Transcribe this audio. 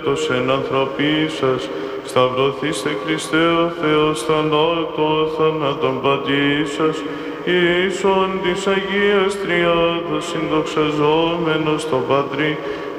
το ενανθρωπή σας, σταυρωθήστε Χριστέ ο Θεός θανάτω θανάτων πατήσας, ίσον της Αγίας Τριάδος συνδοξαζόμενος το Πατρί